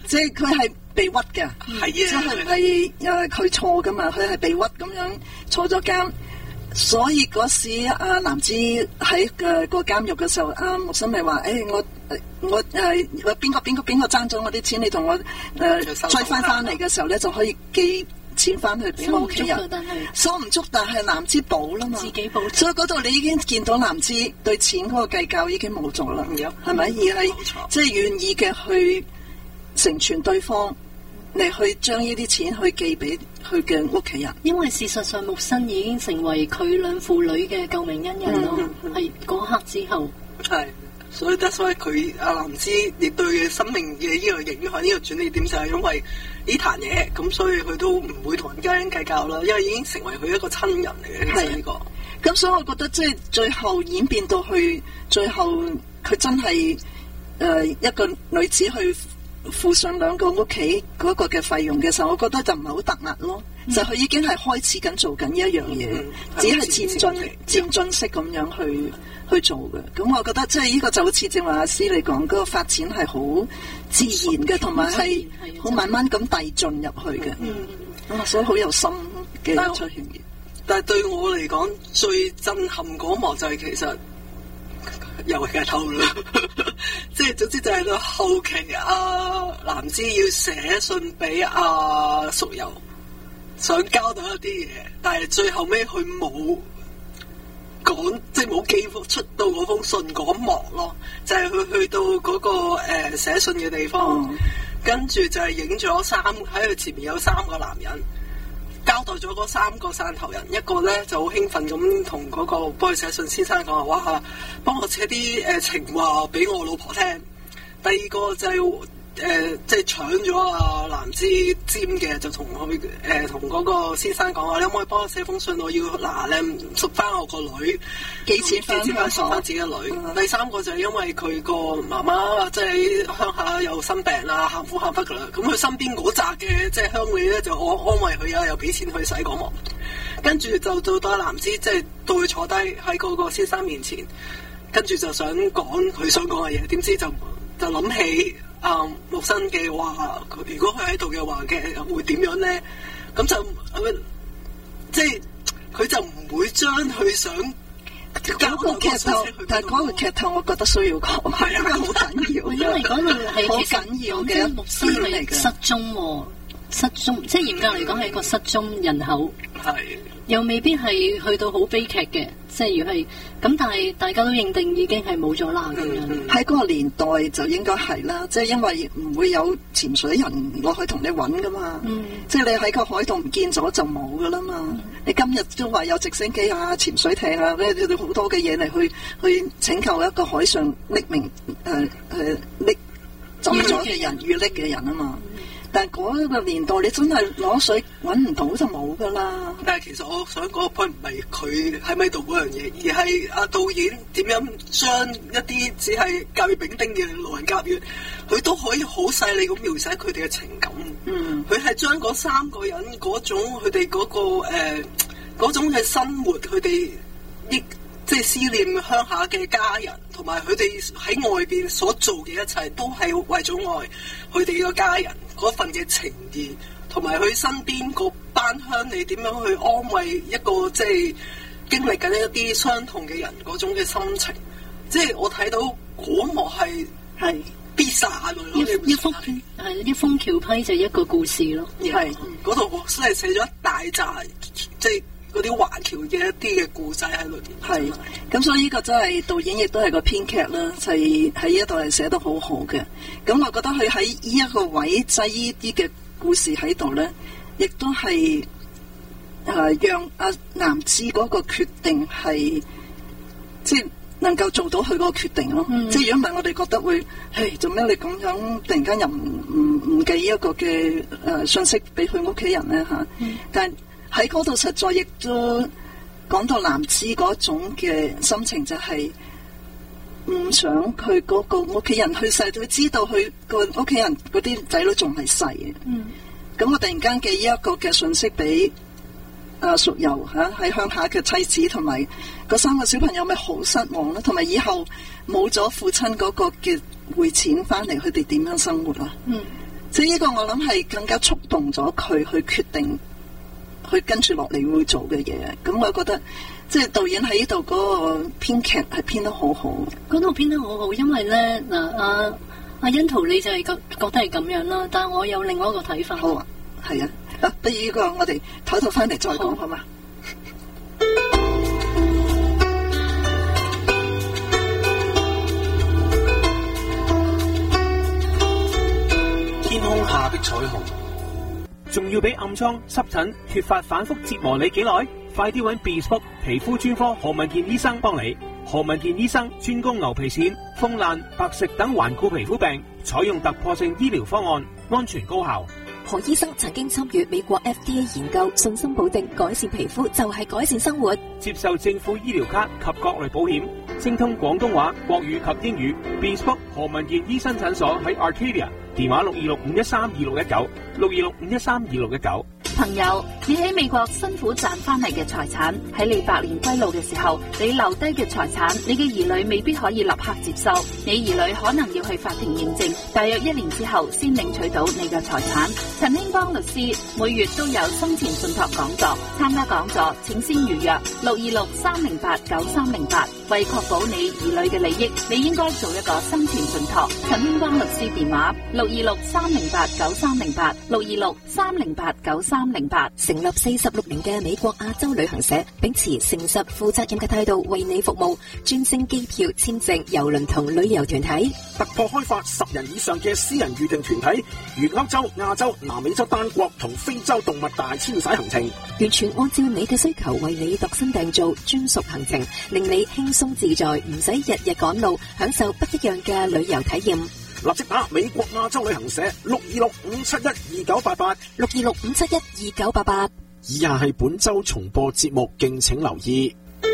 即係佢係被屈嘅， 係啊， 即係唔係佢錯噶嘛，佢係被屈咁樣坐咗監。所以嗰時阿南芝喺個監獄嘅時候，阿木心咪話：我邊個爭咗我啲錢，你同我追翻嚟嘅時候咧，就可以寄錢翻去俾我屋企人。收唔足，但係南芝補啦嘛， 自己補。 所以嗰度你已經見到南芝對錢嗰個計較已經冇咗啦，係咪？而係即係願意嘅去成全對方。嚟去將呢啲錢去寄俾佢嘅屋企人， 因為事實上木生已經成為佢兩父女嘅救命恩人咯，係嗰刻之後。 係，所以佢阿南芝亦對佢生命嘅呢個影響，呢個轉捩點就係因為呢壇嘢，咁所以佢都唔會同人計較啦，因為已經成為佢一個親人嚟嘅。係呢個。 咁所以我覺得即係最後演變到去最後，佢真係一個女子去付上兩個屋企嗰個嘅費用嘅時候，我覺得就唔係好突兀咯，就佢已經係開始緊做緊呢一樣嘢，只係漸進式咁樣去做嘅。咁我覺得即係呢個就好似正話阿師你講嗰個發展係好自然嘅，同埋係好慢慢咁遞進入去嘅。所以好有心嘅出現嘅。 但係對我嚟講，最震撼嗰幕就係其實。又係透啦，即係總之就係到後期南芝要寫信俾淑柔，想交代一啲嘢，但係最後尾佢冇講，即係冇寄出到嗰封信嗰幕咯，就係佢去到嗰個寫信嘅地方，跟住就係影咗喺佢前面有3個男人。交代咗嗰3個汕頭人，一個咧就好興奮咁同嗰個幫佢寫信先生講話，哇，幫我寫啲情話俾我老婆聽。第二個就即係搶咗南芝尖嘅，就同佢同嗰個先生講話，你可唔可以幫我寫封信？我要你贖翻我個女，寄錢翻自己嘅女。第3個就係因為佢個媽媽即係鄉下又生病啦，喊苦喊忽噶啦，咁佢身邊嗰扎嘅即係鄉里咧就安慰佢啊，又俾錢去洗嗰幕。跟住就到南芝即係到佢坐低喺嗰個先生面前，跟住就想講佢想講嘅嘢，點知就諗起。木生嘅話，如果佢喺度嘅話嘅會點樣咧？咁就即係佢就唔會將佢想嗰個劇透，但係嗰個劇透，我覺得需要講，係因為好緊要， 因為嗰度係好緊要嘅木生係失蹤，即係嚴格嚟講係一個失蹤人口， 係又未必係去到好悲劇嘅。即係如果係咁，但係大家都認定已經係冇咗啦咁樣。 喺嗰個年代就應該係啦，即係因為唔會有潛水人落去同你揾噶嘛。即係你喺個海度唔見咗就冇噶啦嘛。你今日都話有直升機啊、潛水艇啊，你好多嘅嘢嚟去拯救一個海上匿名浸咗嘅人、遇溺嘅人啊嘛。但係嗰個年代，你真係攞水揾唔到就冇噶啦。 但係其實我想講個 point 唔係佢喺咪度嗰樣嘢，而係導演點樣將一啲只係甲乙丙丁嘅路人甲乙，佢都可以好細膩咁描寫佢哋嘅情感。佢係將嗰3個人嗰種佢哋嗰種嘅生活，佢哋即係思念鄉下嘅家人，同埋佢哋喺外邊所做嘅一切，都係為咗愛佢哋個家人嗰份嘅情義，同埋佢身邊嗰班鄉里點樣去安慰一個即係經歷緊一啲傷痛嘅人嗰種嘅心情。即係我睇到嗰幕係必殺眼淚咯。 一封橋批就一個故事咯。 係嗰度真係寫咗一大紮即係嗰啲華僑嘅一啲嘅故仔喺裏邊。 係咁，所以呢個真係導演亦都係個編劇啦，係喺呢一度係寫得好好嘅。咁我覺得佢喺呢一個位擠呢啲嘅故事喺度咧，亦都係讓阿南芝嗰個決定係即係能夠做到佢嗰個決定咯。即係如果唔係，我哋覺得會做咩你咁樣突然間又唔寄一個嘅信息俾佢屋企人咧嚇？但喺嗰度實在亦都講到南芝嗰種嘅心情，就係唔想佢嗰個屋企人去世，佢知道佢個屋企人嗰啲仔女仲係細嘅。咁我突然間寄呢一個嘅信息俾淑柔喺鄉下嘅妻子同埋嗰3個小朋友，咪好失望啦。同埋以後冇咗父親嗰個嘅匯錢翻嚟，佢哋點樣生活啊？ 所以呢個我諗係更加觸動咗佢去決定，去跟住落嚟會做嘅嘢。咁我覺得即係導演喺呢度嗰個編劇係編得好好。 嗰度編得好好，因為咧嗱阿欣圖你就係覺得係咁樣啦，但係我有另外一個睇法。 好啊，係啊，不如呢個我哋唞唞翻嚟再講好嘛？ 天空下的彩虹，仲要俾暗瘡、濕疹、脫髮反覆折磨你幾耐？快啲揾 Bespoke 皮膚專科何文健醫生幫你。何文健醫生專攻牛皮癬、風爛、白癟等頑固皮膚病，採用突破性醫療方案，安全高效。 何醫生曾經參與美國 FDA 研究，信心保定改善皮膚就係改善生活。 接受政府醫療卡及各類保險，精通廣東話、國語及英語。Bespoke 何文健醫生診所喺 Arcadia， 電話626-513-2619，626-513-2619。 朋友，你喺美國辛苦賺翻嚟嘅財產，喺你百年歸老嘅時候，你留低嘅財產，你嘅兒女未必可以立刻接收，你兒女可能要去法庭認證，大約1年之後先領取到你嘅財產。陳興邦律師每月都有生前信託講座，參加講座請先預約626-308-9308，為確保你兒女嘅利益，你應該做一個生前信託。陳興邦律師電話626-308-9308，626-308-9308。 成立46年嘅美國亞洲旅行社，秉持誠實負責任嘅態度為你服務，專升機票、簽證、郵輪同旅遊團體， 突破開發10人以上嘅私人預訂團體，如歐洲、亞洲、南美洲單國同非洲動物大遷徙行程， 完全按照你嘅需求為你度身訂造專屬行程，令你輕鬆自在，唔使日日趕路，享受不一樣嘅旅遊體驗。 立即打美國亞洲旅行社 626-571-2988，626-571-2988。 以下係本周重播節目，敬請留意。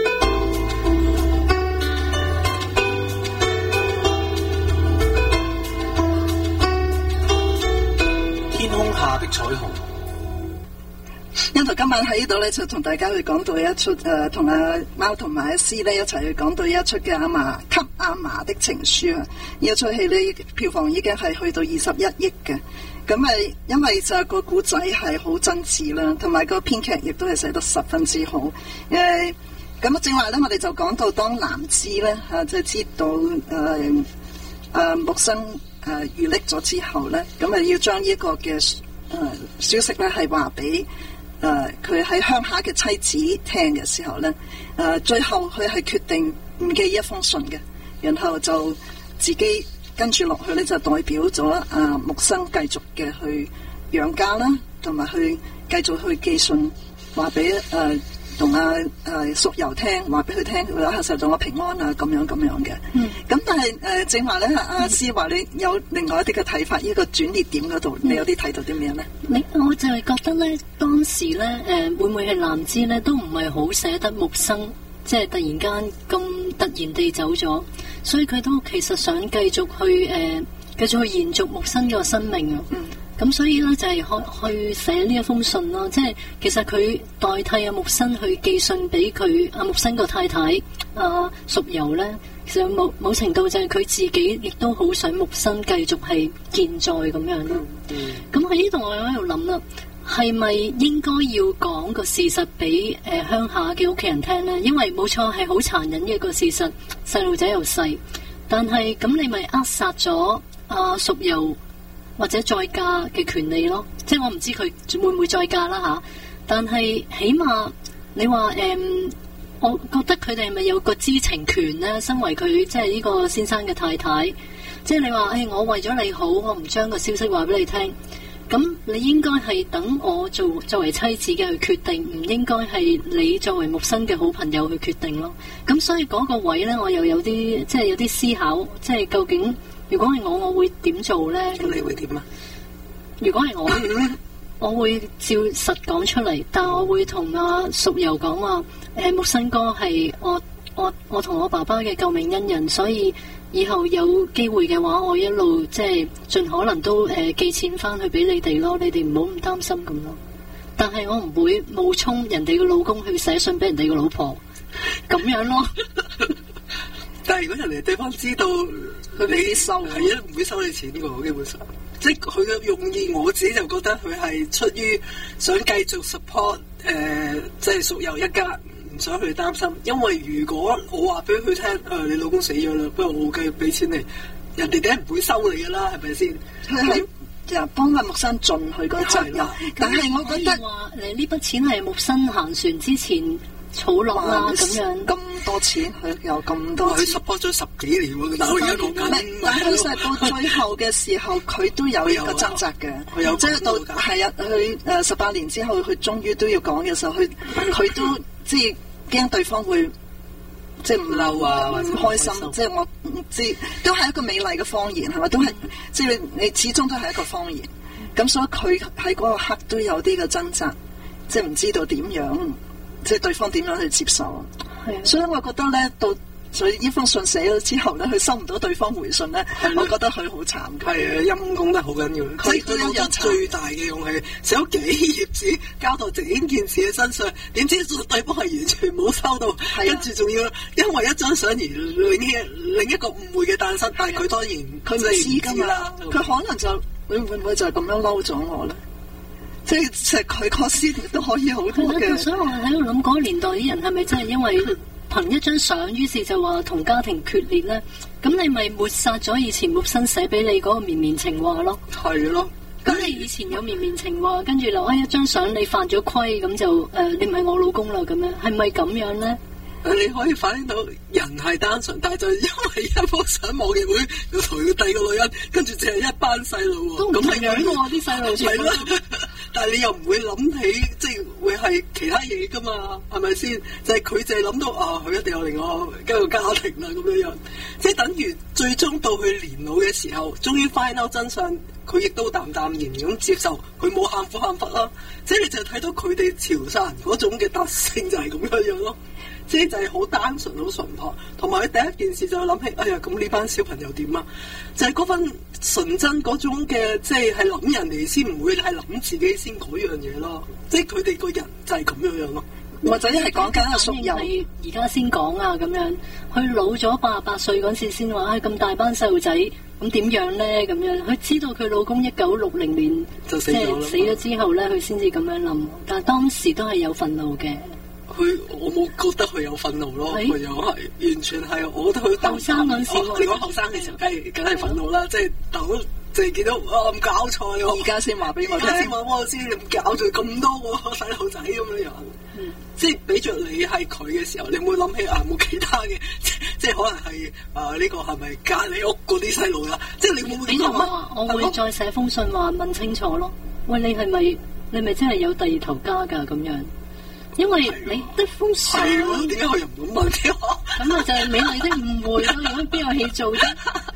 天空下的彩虹。 因為今晚喺呢度咧，就同大家去講到一出同阿貓同埋阿詩咧一齊去講到一出嘅給阿嫲的情書啊！呢一出戲咧票房已經係去到21億嘅，咁係因為就個古仔係好真摯啦，同埋個編劇亦都係寫得十分之好。咁正話咧，我哋就講到當南芝咧即係知道木生遇溺咗之後咧，咁要將呢個嘅消息咧係話俾佢喺鄉下嘅妻子聽嘅時候咧，最後佢係決定唔寄一封信嘅，然後就自己跟住落去咧，就代表咗木生繼續嘅去養家啦，同埋去繼續去寄信話俾同淑柔聽，話俾佢聽，佢受到我平安啊，咁樣嘅。咁但係正話咧，阿詩話你有另外一啲嘅睇法，呢個轉捩點嗰度，你有啲睇到啲咩咧？ 我就係覺得咧，當時咧會唔會係南芝咧都唔係好捨得木生，即係突然間咁突然地走咗，所以佢都其實想繼續去延續木生嘅生命啊。咁所以咧就係去寫呢一封信咯，即係其實佢代替阿木生去寄信俾佢阿木生個太太淑柔咧，其實某程度就係佢自己亦都好想木生繼續係健在咁樣咯。咁喺呢度我喺度諗啦，係咪應該要講個事實俾鄉下嘅屋企人聽咧？因為冇錯係好殘忍嘅一個事實，細路仔又細，但係咁你咪扼殺咗淑柔或者再嫁嘅權利咯，即係我唔知佢會唔會再嫁啦吓，但係起碼你話我覺得佢哋係咪有個知情權咧？身為佢即係呢個先生嘅太太，即係你話我為咗你好，我唔將個消息話俾你聽，咁你應該係等我作為妻子嘅去決定，唔應該係你作為木生嘅好朋友去決定咯。咁所以嗰個位咧，我又有啲即係有啲思考，即係究竟如果係我會點做咧？ 咁你會點啊？ 如果係我會照實講出嚟，但我會同阿淑柔講話，木生哥係我同我爸爸嘅救命恩人，所以以後有機會嘅話，我一路即係盡可能都寄錢翻去俾你哋咯，你哋唔好咁擔心咁咯。但係我唔會冒充人哋嘅老公去寫信俾人哋嘅老婆咁樣咯。 但係如果人哋對方知道佢未必收， 係啊，唔會收你錢㗎，基本上。即係佢嘅用意，我自己就覺得佢係出於想繼續 support 即係屬有一家，唔想佢擔心。因為如果我話俾佢聽，你老公死咗啦，不過我繼續俾錢你，人哋梗係唔會收你㗎啦，係咪先？ 佢係就幫阿木生盡佢個責任，但係我覺得話呢筆錢係木生行船之前儲落啦，咁樣咁多錢，佢有咁多錢， 佢 support 咗10幾年喎，但係我而家講緊， 但係其實到最後嘅時候，佢都有一個掙扎嘅，即係到係啊，佢18年之後，佢終於都要講嘅時候，佢都即係驚對方會即係唔嬲啊，唔開心，即係我唔知，都係一個美麗嘅謊言，係咪？都係即係你始終都係一個謊言，咁所以佢喺嗰個刻都有啲嘅掙扎，即係唔知道點樣。即係對方點樣去接受，所以我覺得咧，到所以呢封信寫咗之後咧，佢收唔到對方回信咧，我覺得佢好慘嘅。 係啊，陰公得好緊要。佢都有最大嘅勇氣，寫咗幾頁紙交代整件事嘅真相，點知對方係完全冇收到，跟住仲要因為一張相而另一個誤會嘅誕生。但係佢當然佢唔知㗎嘛，佢可能就會唔會就係咁樣嬲咗我咧？即係佢個思都可以好多嘅。 所以我喺度諗嗰個年代啲人係咪真係因為憑一張相，於是就話同家庭決裂咧？咁你咪抹殺咗以前木生寫俾你嗰個綿綿情話咯？ 係咯。 咁你以前有綿綿情話，跟住留低一張相，你犯咗規，咁就你唔係我老公啦，咁樣係咪咁樣咧？ 你可以反映到人係單純，但係就因為一幅相網嘅會要同佢第二個女人，跟住淨係一班細路喎， 都唔同樣喎啲細路。 係咯，但係你又唔會諗起，即係會係其他嘢噶嘛？係咪先？就係佢淨係諗到佢一定有另外一個家庭啦咁樣樣，即係等於最終到佢年老嘅時候，終於 find out 真相，佢亦都淡淡然咁接受，佢冇喊苦喊忽啦。即係你就睇到佢哋潮汕人嗰種嘅特性就係咁樣樣咯。即係就係好單純、好純樸，同埋佢第一件事就諗起，哎呀，咁呢班小朋友點啊？就係嗰份純真嗰種嘅，即係諗人哋先，唔會係諗自己先嗰樣嘢咯。即係佢哋個人就係咁樣樣咯。 或者係講緊阿淑友， 係而家先講啊咁樣，佢老咗88歲嗰時先話，咁大班細路仔，咁點樣咧？咁樣佢知道佢老公1960年就死咗啦， 死咗之後咧，佢先至咁樣諗。但係當時都係有憤怒嘅。 我冇覺得佢有憤怒咯，佢又係完全係，我覺得佢後生嗰陣時， 你講後生嘅時候，梗係憤怒啦，即係就係見到咁搞錯喎， 而家先話俾我聽， 先話我知你唔搞咗咁多個細路仔咁樣樣，即係俾着你係佢嘅時候，你會諗起冇其他嘅，即係可能係呢個係咪隔離屋嗰啲細路啦？即係你會唔會話我會再寫封信話問清楚咯？喂，你咪真係有第二頭家㗎咁樣？因為你得封信， 點解佢又唔敢問嘅？ 咁啊就係美麗的誤會咯。如果邊有戲做啫？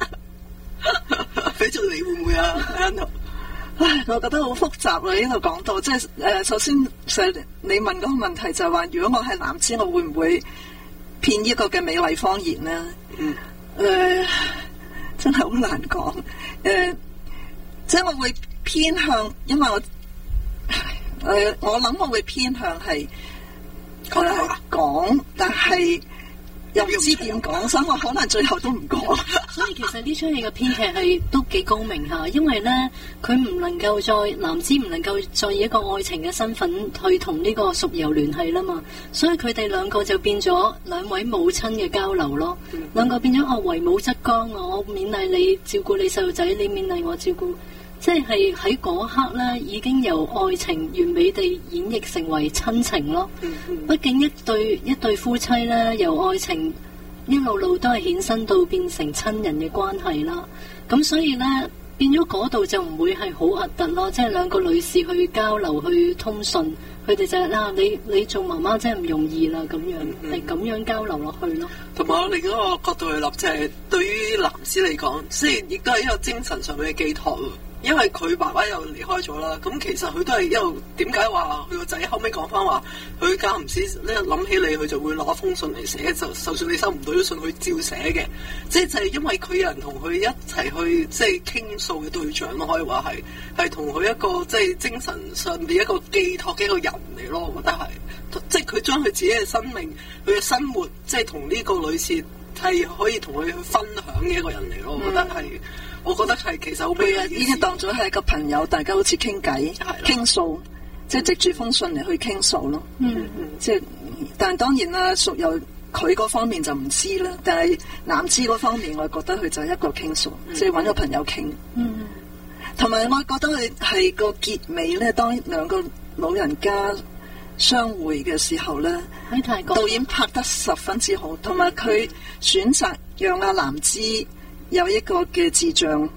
俾咗你會唔會啊？ 唉，我覺得好複雜啊！呢度講到即係首先你問嗰個問題就係話，如果我係男子，我會唔會騙呢個嘅美麗謊言咧？真係好難講。即係我會偏向，因為我諗我會偏向係講，但係又唔知點講，所以我可能最後都唔講。 所以其實呢出戲嘅編劇係都幾高明下，因為咧佢唔能夠男子唔能夠再以一個愛情嘅身份去同呢個淑友聯繫啦嘛，所以佢哋兩個就變咗兩位母親嘅交流咯。兩個變咗為母則剛，我勉勵你照顧你細路仔，你勉勵我照顧。即係喺嗰刻咧，已經由愛情完美地演繹成為親情咯。畢竟一對夫妻咧，由愛情一路路都係衍生到變成親人嘅關係啦。咁所以咧，變咗嗰度就唔會係好核突咯。即係兩個女士去交流去通訊，佢哋就係你做媽媽真係唔容易啦，咁樣係咁樣交流落去咯。 同埋我哋嗰個角度去諗，就係對於男士嚟講，雖然亦都係一個精神上面嘅寄託。因為佢爸爸又離開咗啦，咁其實佢都係一路點解話佢個仔後尾講翻話，佢間唔時咧諗起你，佢就會攞封信嚟寫，就算你收唔到啲信，佢照寫嘅。即係就係因為佢有人同佢一齊去即係傾訴嘅對象咯，可以話係同佢一個即係精神上邊一個寄託嘅一個人嚟咯，我覺得係，即係佢將佢自己嘅生命、佢嘅生活，即係同呢個女士係可以同佢分享嘅一個人嚟咯。我覺得係其實好俾人已經當咗係一個朋友，大家好似傾偈、傾訴，即係藉住封信嚟去傾訴咯。即係，但係當然啦，屬有佢嗰方面就唔知啦。但係男知嗰方面，我覺得佢就係一個傾訴，即係揾個朋友傾。同埋我覺得佢係個結尾咧，當兩個老人家相會嘅時候咧， 喺泰國導演拍得十分之好，同埋佢選擇讓阿南芝有一個嘅智障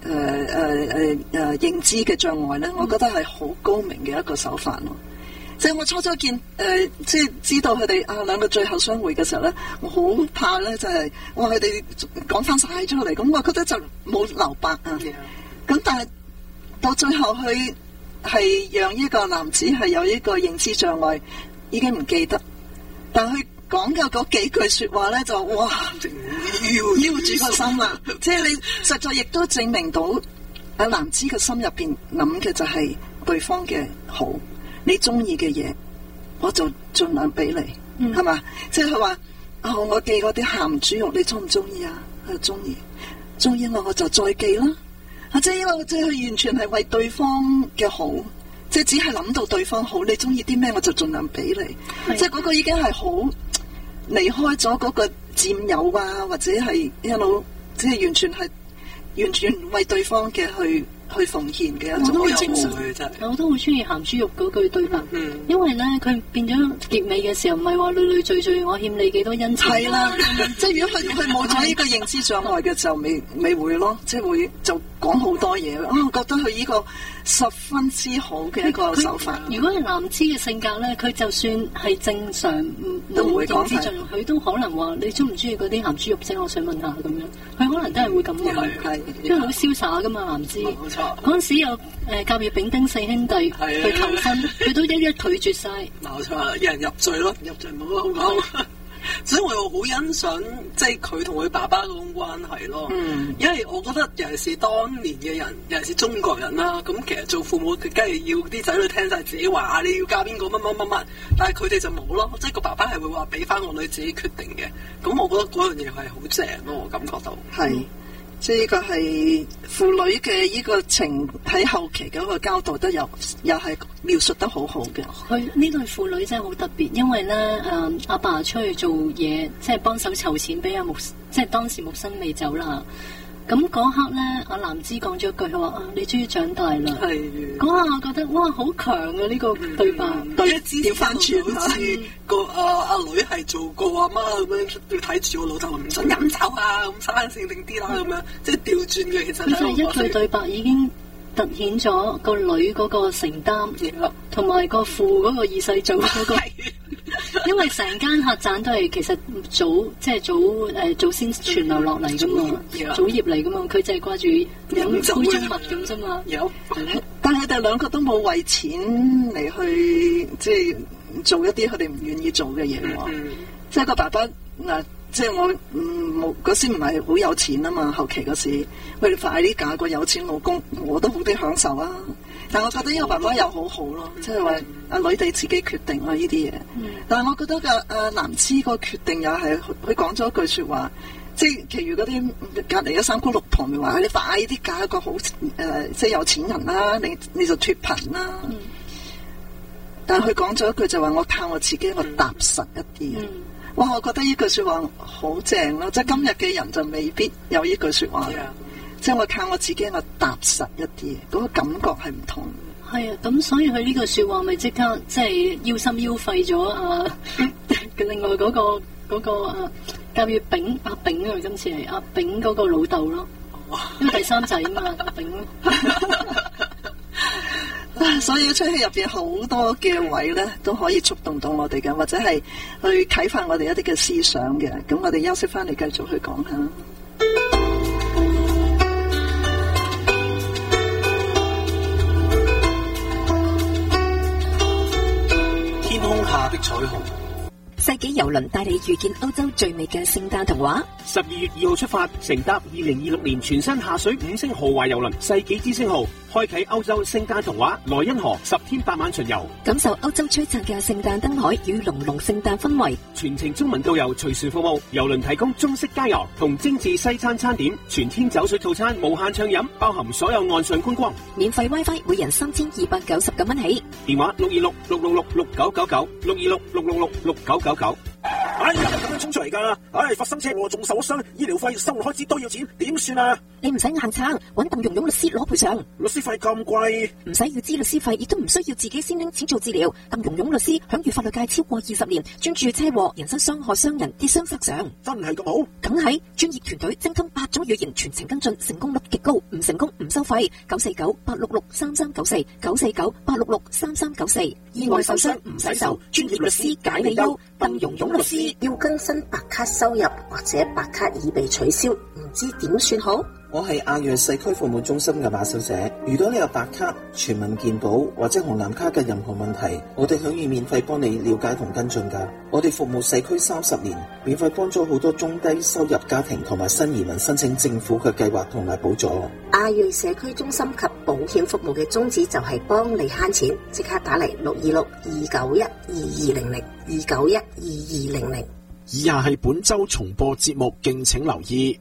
認知嘅障礙咧，我覺得係好高明嘅一個手法咯。即係我初初見即係知道佢哋兩個最後相會嘅時候咧，我好怕咧就係我話佢哋講翻晒出嚟，咁我覺得就冇留白啊。咁但係到最後佢係讓呢個男子係有一個認知障礙，已經唔記得，但佢講嘅嗰幾句說話咧就哇腰住個心啦。即係你實在亦都證明到阿男子嘅心入邊諗嘅就係對方嘅好，你中意嘅嘢我就盡量俾你，係嘛？即係佢話我寄嗰啲鹹豬肉你中唔中意啊？佢中意我就再寄啦。即係因為即係佢完全係為對方嘅好，即係只係諗到對方好，你中意啲咩我就盡量俾你。即係嗰個已經係好離開咗嗰個佔有啊，或者係一路即係完全為對方嘅去奉獻嘅一種精神。 我都好中意鹹豬肉嗰句對白，因為咧佢變咗結尾嘅時候，唔係話累累贅贅我欠你幾多恩情。 係啦，即係如果佢冇咗呢個認知障礙嘅時候，未會咯，即係會就講好多嘢。我覺得佢呢個十分之好嘅一個手法。 如果係男知嘅性格咧，佢就算係正常都唔會講認知障礙，佢都可能話你中唔中意嗰啲鹹豬肉啫？我想問下咁樣，佢可能都係會咁問，因為好瀟灑噶嘛，男知。嗰陣時有甲乙丙丁四兄弟去求婚，佢都一一拒絕晒。 冇錯，一人入罪咯，入罪冇乜好講。所以我又好欣賞即係佢同佢爸爸嗰種關係咯。因為我覺得尤其是當年嘅人，尤其是中國人啦，咁其實做父母佢梗係要啲仔女聽晒自己話，你要嫁邊個乜乜乜乜，但係佢哋就冇咯，即係個爸爸係會話俾翻個女自己決定嘅。咁我覺得嗰樣嘢係好正咯，我感覺到係。即係呢個係父女嘅呢個情喺後期嗰個交代得又係描述得好好嘅。 佢呢對父女真係好特別，因為咧阿爸出去做嘢，即係幫手籌錢俾阿木，即係當時木生未走啦。咁嗰刻咧，阿南芝講咗一句，佢話你終於長大啦。係嗰下我覺得哇，好強啊！呢個對白， 調翻轉好似個阿女係做過阿媽咁樣，要睇住個老豆唔准飲酒啊，咁生性定啲啦咁樣，即係調轉嘅。其實佢係一句對白已經凸顯咗個女嗰個承擔，同埋個父嗰個二世祖嗰個。因為成間客棧都係其實祖先傳流落嚟噶嘛，祖業嚟噶嘛，佢就係掛住飲杯中物咁啫嘛。 但係佢哋兩個都冇為錢嚟去即係做一啲佢哋唔願意做嘅嘢喎。即係個爸爸嗱，即係我冇嗰時唔係好有錢啊嘛，後期嗰時佢哋快啲嫁個有錢老公，我都好啲享受啊。但我覺得呢個爸爸又好好咯，即係話阿女哋自己決定啦呢啲嘢。但係我覺得個南芝個決定又係佢講咗一句説話，即係其餘嗰啲隔離嘅三姑六婆咪話：你快啲嫁一個好即係有錢人啦，你就脫貧啦。但係佢講咗一句就話：我靠我自己，我踏實一啲。哇！我覺得呢句説話好正咯，即係今日嘅人就未必有呢句説話。即係我靠我自己，我踏實一啲，嗰個感覺係唔同。 係啊，咁所以佢呢句說話咪即刻即係腰心腰肺咗另外嗰個甲乙丙阿丙啊，今次係阿丙嗰個老豆咯，因為第三仔啊嘛，阿丙咯。 所以出戲入邊好多嘅位咧，都可以觸動到我哋嘅，或者係去啟發我哋一啲嘅思想嘅。咁我哋休息翻嚟繼續去講下。 天空下的彩虹， 世紀郵輪帶你遇見歐洲最美嘅聖誕童話。 12月2號出發，乘搭2026年全新下水5星豪華郵輪世紀之星號， 開啟歐洲聖誕童話萊茵河10天8晚巡遊， 感受歐洲璀璨嘅聖誕燈海與濃濃聖誕氛圍。 全程中文導遊隨船服務，郵輪提供中式佳餚同精緻西餐餐點，全天酒水套餐無限暢飲，包含所有岸上觀光， 免費 WiFi， 每人3299蚊起。 電話626-666-6999，626-666-6999。 哎呀，咁樣衝出嚟㗎！唉，發生車禍仲受咗傷，醫療費、生活開支都要錢，點算啊？ 你唔使硬撐，揾鄧蓉蓉律師攞賠償。 律師費咁貴， 唔使要知律師費，亦都唔需要自己先拎錢做治療。鄧蓉蓉律師享譽法律界超過20年，專注車禍、人身傷害傷人、跌傷賠償。 真係咁好？ 梗係專業團隊精通8種語言，全程跟進，成功率極高，唔成功唔收費。949-866-3394 949-866-3394，意外受傷唔使受，專業律師解你憂。鄧蓉蓉律師。 要更新白卡收入或者白卡已被取消，唔知點算好？ 我係亞裔社區服務中心嘅馬小姐。如果你有白卡、全民健保或者紅藍卡嘅任何問題，我哋可以免費幫你了解同跟進㗎。我哋服務社區30年，免費幫咗好多中低收入家庭同埋新移民申請政府嘅計劃同埋補助。 亞裔社區中心及保險服務嘅宗旨就係幫你慳錢，即刻打嚟626-291-2200 以下係本周重播節目，敬請留意。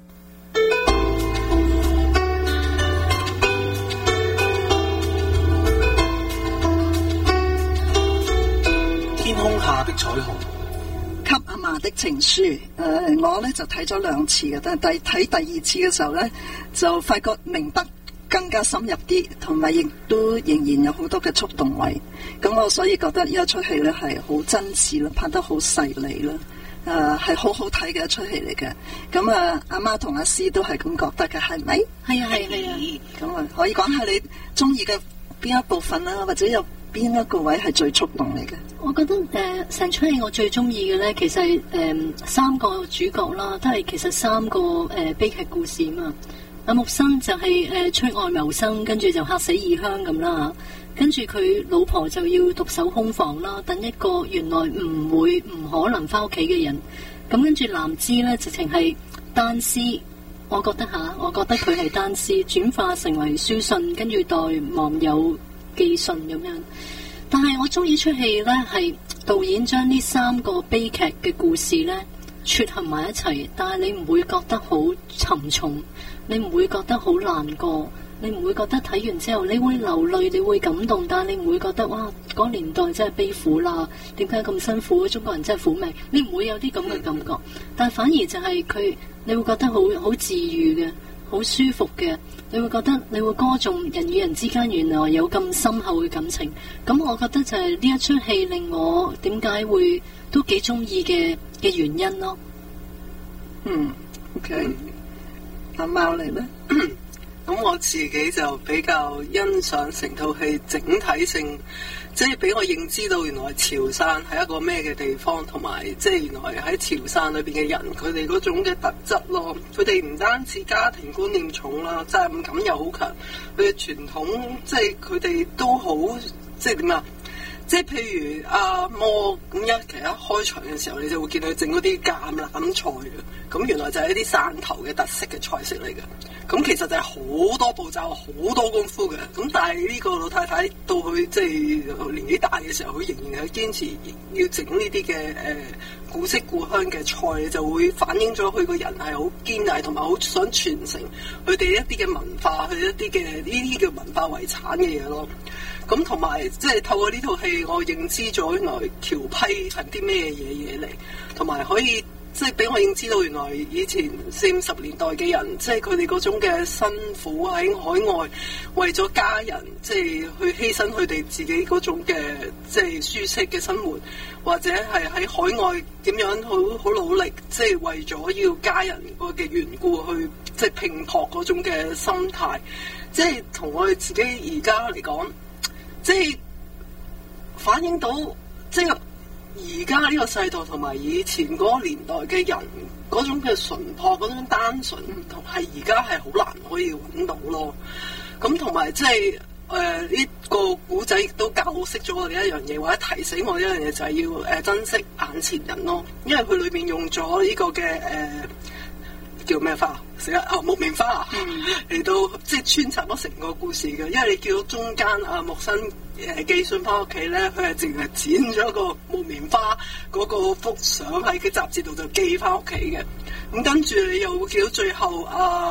天空下的彩虹， 給阿嫲的情書。我咧就睇咗2次嘅，但係睇第2次嘅時候咧，就發覺明白更加深入啲，同埋亦都仍然有好多嘅觸動位。咁我所以覺得呢一出戲咧係好真摯啦，拍得好細膩啦。係好好睇嘅一出戲嚟嘅，咁阿媽同阿師都係咁覺得嘅，係咪？ 係啊。 咁可以講下你中意嘅邊一部分啦，或者有邊一個位係最觸動你嘅？ 我覺得成出戲我最中意嘅咧，其實係3個主角啦，都係其實3個悲劇故事嘛。阿木生就係出外謀生，跟住就嚇死異鄉咁啦。跟住佢老婆就要獨守空房啦，等一個原來唔可能翻屋企嘅人。咁跟住藍芝咧，直情係單絲，我覺得佢係單絲，轉化成為書信，跟住代網友寄信咁樣。但係我中意出戲咧，係導演將呢3個悲劇嘅故事咧撮合埋一齊，但係你唔會覺得好沉重，你唔會覺得好難過。你唔會覺得睇完之後你會流淚，你會感動，但係你唔會覺得哇嗰個年代真係悲苦啦，點解咁辛苦？中國人真係苦命，你唔會有啲咁嘅感覺。但係反而就係佢，你會覺得好治癒嘅，好舒服嘅。你會覺得你會歌頌人與人之間原來有咁深厚嘅感情。咁我覺得就係呢一出戲令我點解會都幾中意嘅原因咯。 OK， 阿貓嚟咧。 咁我自己就比較欣賞成套戲整體性，即係俾我認知到原來潮汕係一個咩嘅地方，同埋即係原來喺潮汕裏邊嘅人佢哋嗰種嘅特質咯。佢哋唔單止家庭觀念重啦，責任感又好強，佢嘅傳統即係佢哋都好即係點啊？即係譬如阿摩咁其實一開場嘅時候，你就會見佢整嗰啲橄欖菜嘅，咁原來就係一啲汕頭嘅特色嘅菜式嚟嘅。咁其實就係好多步驟、好多功夫嘅。咁但係呢個老太太到佢即係年紀大嘅時候，佢仍然係堅持要整呢啲嘅古色古香嘅菜，就會反映咗佢個人係好堅毅，同埋好想傳承佢哋一啲嘅文化，佢一啲嘅呢啲嘅文化遺產嘅嘢咯。咁同埋即係透過呢套戲，我認知咗原來僑批係啲咩嘢嚟，同埋可以即係俾我認知到原來以前40-50年代嘅人，即係佢哋嗰種嘅辛苦喺海外為咗家人，即係去犧牲佢哋自己嗰種嘅即係舒適嘅生活，或者係喺海外點樣好努力，即係為咗要家人個嘅緣故去即係拼搏嗰種嘅心態，即係同我哋自己而家嚟講。即係反映到，即係而家呢個世代同埋以前嗰個年代嘅人嗰種嘅純樸、嗰種單純，同係而家係好難可以揾到咯。咁同埋即係呢個古仔亦都教識咗我哋一樣嘢，或者提醒我一樣嘢，就係要珍惜眼前人咯。因為佢裏邊用咗呢個嘅叫咩法？ 木棉花嚟到即係穿插咗成個故事嘅，因為你見到中間木生寄信翻屋企咧，佢係淨係剪咗個木棉花嗰個幅相喺佢雜誌度就寄翻屋企嘅。咁跟住你又會見到最後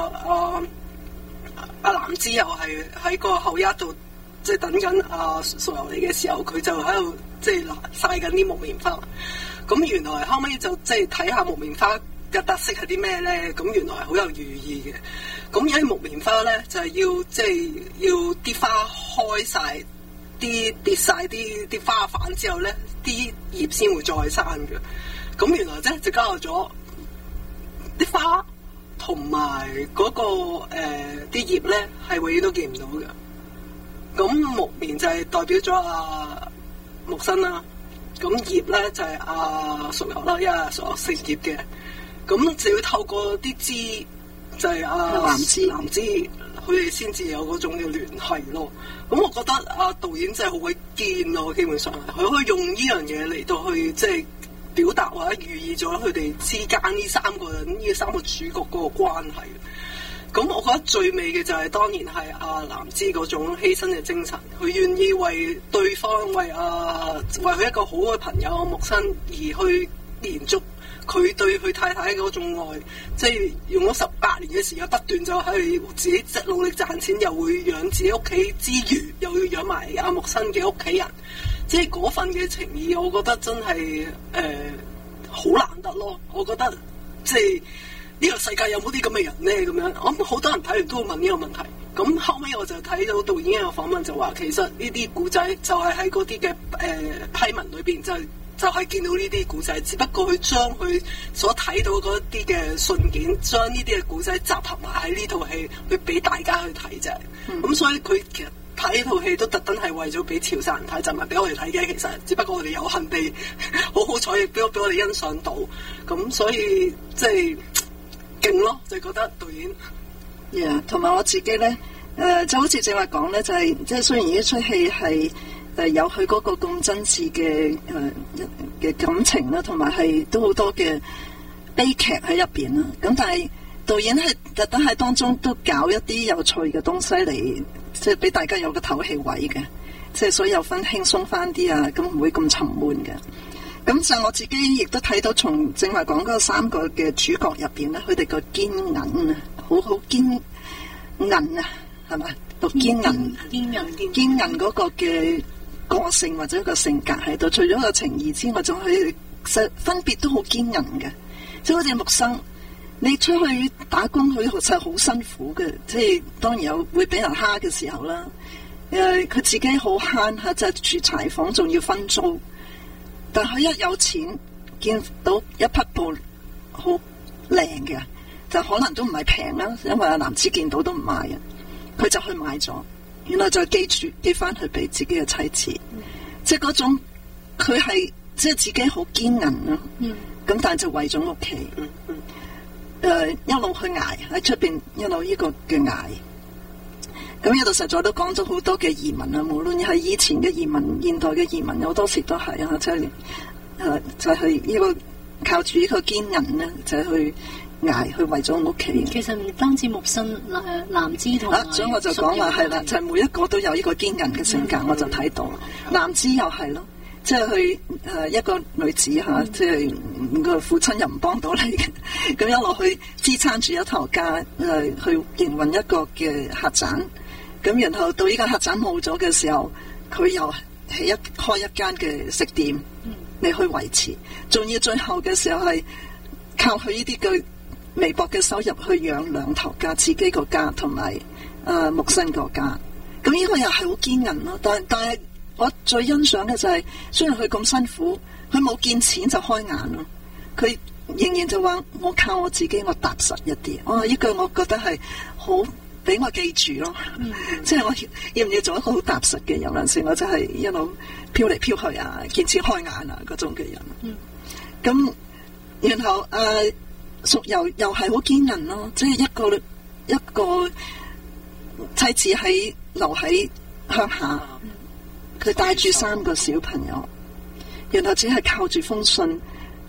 藍之又係喺個後一度即係等緊淑由嚟嘅時候，佢就喺度即係曬緊啲木棉花。咁原來後尾就即係睇下木棉花嘅特色係啲咩咧？咁原來好有寓意嘅。咁因為木棉花咧就係要即係要啲花開晒，跌晒啲花瓣之後咧，啲葉先會再生嘅。咁原來咧就交咗啲花同埋嗰個啲葉咧係永遠都見唔到嘅。咁木棉就係代表咗木生啦。咁葉咧就係淑由啦，因為淑由姓葉嘅，咁就要透過啲枝，就係藍之，佢哋先至有嗰種嘅聯繫咯。咁我覺得導演真係好鬼堅咯，基本上佢可以用呢樣嘢嚟到去即係表達或者寓意咗佢哋之間呢三個人呢三個主角嗰個關係。咁我覺得最美嘅就係當然係藍之嗰種犧牲嘅精神，佢願意為對方為佢一個好嘅朋友木生而去延續佢對佢太太嗰種愛，即係用咗18年嘅時間不斷就係自己努力賺錢，又會養自己屋企之餘，又要養埋木生嘅屋企人，即係嗰份嘅情義，我覺得真係好難得咯。我覺得即係。呢個世界有冇啲咁嘅人咧？咁樣，我諗好多人睇完都會問呢個問題。咁後尾我就睇到導演嘅訪問就話，其實呢啲古仔就係喺嗰啲嘅批文裏邊，就係見到呢啲古仔，只不過佢將佢所睇到嗰啲嘅信件，將呢啲嘅古仔集合埋喺呢套戲，去俾大家去睇啫。咁所以佢其實睇呢套戲都特登係為咗俾潮汕人睇，就唔係俾我哋睇嘅。其實只不過我哋有幸地好彩，亦俾我哋欣賞到。咁所以即係。勁咯，就覺得導演， 同埋我自己咧，就好似正話講咧，就係即係雖然呢出戲係有佢嗰個咁真摯嘅感情啦，同埋係都好多嘅悲劇喺入邊啦。咁但係導演係特登喺當中都搞一啲有趣嘅東西嚟，即係俾大家有個唞氣位嘅，即係所以有分輕鬆翻啲啊，咁唔會咁沉悶嘅。咁就我自己亦都睇到，從正話講嗰3個嘅主角入邊咧，佢哋個堅韌啊，好堅韌啊，係咪？個堅韌嗰個嘅個性或者個性格喺度，除咗個情義之外，仲係分別都好堅韌嘅。即係好似木生，你出去打工，佢其實好辛苦嘅，即係當然有會俾人蝦嘅時候啦。佢自己好慳下，就係住柴房，仲要分租。但佢一有錢，見到一匹布好靚嘅，就可能都唔係平啦，因為藍之見到都唔買啊，佢就去買咗，原來就寄翻去俾自己嘅妻子，即係嗰種佢係即係自己好堅韌啦，咁但係就為咗屋企，一路去捱喺出邊，一路呢個嘅捱。咁呢度實在都講咗好多嘅移民啊，無論係以前嘅移民、現代嘅移民，有多時都係啊，即係就係呢個靠住呢個堅韌咧，就係去捱，去為咗屋企。 其實唔單止木生、藍之同埋， 所以我就講話係啦，就係每一個都有呢個堅韌嘅性格，我就睇到藍之又係咯，即係佢一個女子嚇，即係個父親又唔幫到你嘅，咁一路去支撐住一頭家，去營運一個嘅客棧。咁然後到呢間客棧冇咗嘅時候，佢又開一間嘅食店嚟去維持，仲要最後嘅時候係靠佢呢啲嘅微薄嘅收入去養2頭家，自己個家同埋木生個家。咁呢個又係好堅韌咯。但係我最欣賞嘅就係，雖然佢咁辛苦，佢冇見錢就開眼咯。佢仍然就話我靠我自己，我踏實一啲。呢句我覺得係好。俾我記住咯，即係我要唔要做一個好踏實嘅人？有陣時我真係一路飄嚟飄去啊，見錢開眼啊嗰種嘅人。咁然後淑由又係好堅韌咯，即係一個妻子留喺鄉下，佢帶住3個小朋友，然後只係靠住封信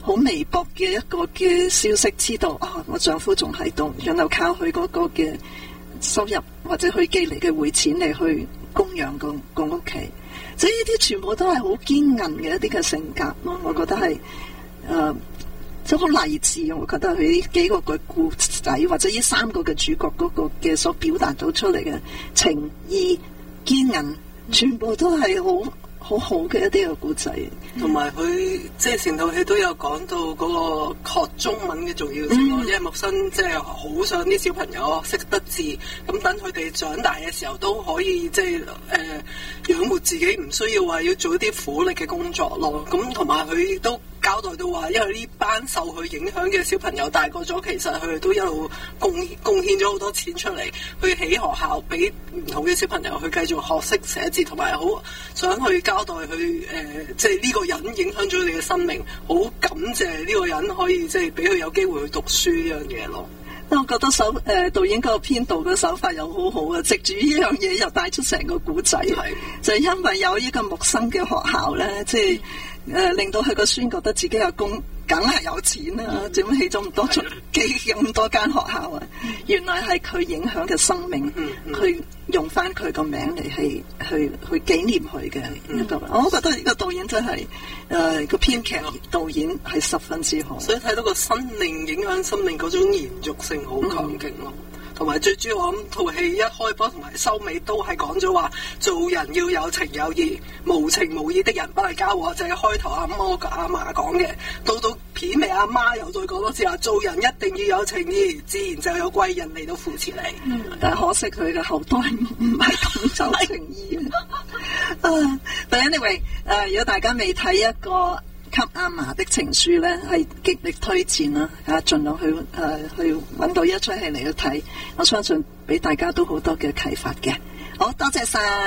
好微薄嘅一個嘅消息，知道啊，我丈夫仲喺度，然後靠佢嗰個嘅收入或者佢寄嚟嘅匯錢嚟去供養個屋企，即係呢啲全部都係好堅韌嘅一啲嘅性格咯。我覺得係即係好勵志。我覺得佢呢幾個嘅故仔或者呢3個嘅主角嗰個嘅所表達到出嚟嘅情義堅韌，全部都係好嘅一啲嘅故仔。 同埋佢即係成套戲都有講到嗰個學中文嘅重要性咯，因為木生即係好想啲小朋友識得字，咁等佢哋長大嘅時候都可以即係養活自己，唔需要話要做一啲苦力嘅工作咯。咁同埋佢都交代到話，因為呢班受佢影響嘅小朋友大個咗，其實佢哋都一路貢獻咗好多錢出嚟，去起學校俾唔同嘅小朋友去繼續學識寫字，同埋好想去交代佢即係呢個人影響咗你嘅生命，好感謝呢個人可以即係俾佢有機會去讀書呢樣嘢咯。 我覺得導演嗰個編導嘅手法又好好啊，藉住呢樣嘢又帶出成個古仔，就係因為有呢個木生嘅學校咧，即係令到佢個孫覺得自己有工，梗係有錢啦，點起咗咁多間學校啊？原來係佢影響嘅生命，佢用翻佢個名嚟去紀念佢嘅一個。我覺得呢個導演真係個編劇導演係十分之好， 所以睇到個生命影響生命嗰種延續性好強勁咯。同埋最主要我諗套戲一開波同埋收尾都係講咗話，做人要有情有義，無情無義的人不係交惡，就係開頭阿嫲講嘅，到片尾阿媽又再講多次話，做人一定要有情義，自然就有貴人嚟到扶持你。 但係可惜佢嘅後代唔係咁走情義啊。But anyway， 如果大家未睇一個給阿嫲的情書咧，係極力推薦啦，盡量去揾到一出戲嚟去睇，我相信俾大家都好多嘅啟發嘅。好多謝晒。